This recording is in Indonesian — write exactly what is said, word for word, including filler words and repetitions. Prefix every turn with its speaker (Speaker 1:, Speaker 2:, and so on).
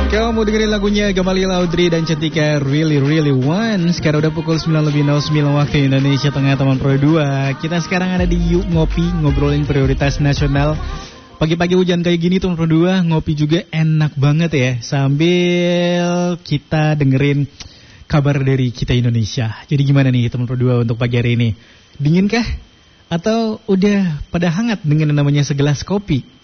Speaker 1: Kamu dengerin lagunya Gamaliel Audrey dan Cantika Really Really Want. Sekarang udah pukul sembilan lebih nol sembilan waktu Indonesia Tengah, teman Pro dua. Kita sekarang ada di Yuk Ngopi, ngobrolin prioritas nasional. Pagi-pagi hujan kayak gini teman Pro dua, ngopi juga enak banget ya, sambil kita dengerin kabar dari kita Indonesia. Jadi gimana nih teman Pro dua untuk pagi hari ini? Dingin kah? Atau udah pada hangat dengan namanya segelas kopi?